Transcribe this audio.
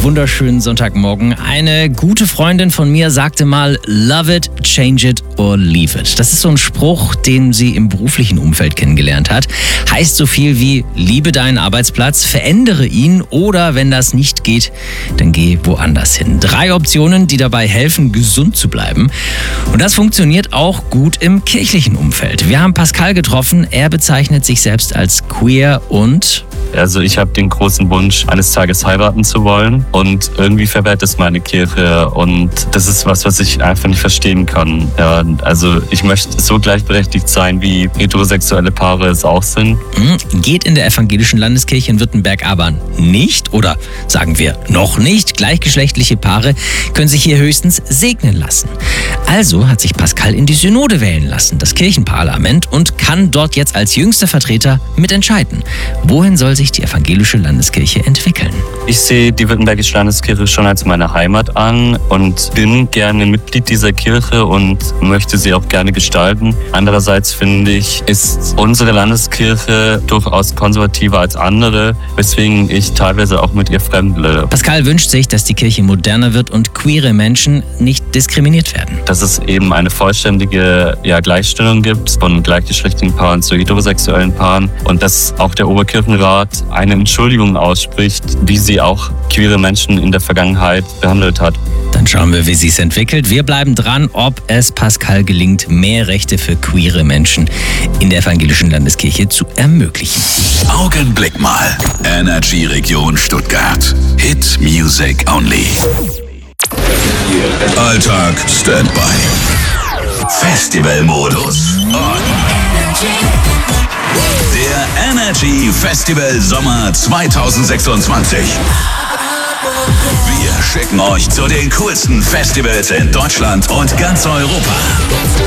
wunderschönen Sonntagmorgen. Eine gute Freundin von mir sagte mal, love it, change it or leave it. Das ist so ein Spruch, den sie im beruflichen Umfeld kennengelernt hat. Heißt so viel wie, liebe deinen Arbeitsplatz, verändere ihn oder wenn das nicht geht, dann geh woanders hin. 3 Optionen, die dabei helfen, gesund zu bleiben. Und das funktioniert auch gut im kirchlichen Umfeld. Wir haben Pascal getroffen. Er bezeichnet sich selbst als queer und... Also ich habe den großen Wunsch, eines Tages heiraten zu wollen und irgendwie verwehrt es meine Kirche und das ist was ich einfach nicht verstehen kann. Ja, also ich möchte so gleichberechtigt sein, wie heterosexuelle Paare es auch sind. Geht in der evangelischen Landeskirche in Württemberg aber nicht oder sagen wir noch nicht. Gleichgeschlechtliche Paare können sich hier höchstens segnen lassen. Also hat sich Pascal in die Synode wählen lassen, das Kirchenparlament, und kann dort jetzt als jüngster Vertreter mitentscheiden. Wohin soll sich die evangelische Landeskirche entwickeln? Ich sehe die württembergische Landeskirche schon als meine Heimat an und bin gerne Mitglied dieser Kirche und möchte sie auch gerne gestalten. Andererseits finde ich, ist unsere Landeskirche durchaus konservativer als andere, weswegen ich teilweise auch mit ihr fremdle. Pascal wünscht sich, dass die Kirche moderner wird und queere Menschen nicht diskriminiert werden. Dass es eben eine vollständige Gleichstellung gibt von gleichgeschlechtlichen Paaren zu heterosexuellen Paaren und dass auch der Oberkirchenrat eine Entschuldigung ausspricht, wie sie auch queere Menschen in der Vergangenheit behandelt hat. Dann schauen wir, wie sie es entwickelt. Wir bleiben dran, ob es Pascal gelingt, mehr Rechte für queere Menschen in der evangelischen Landeskirche zu ermöglichen. Augenblick mal. Energy Region Stuttgart. Hit Music Only. Alltag Standby. Festivalmodus on. Der Energy Festival Sommer 2026. Wir schicken euch zu den coolsten Festivals in Deutschland und ganz Europa.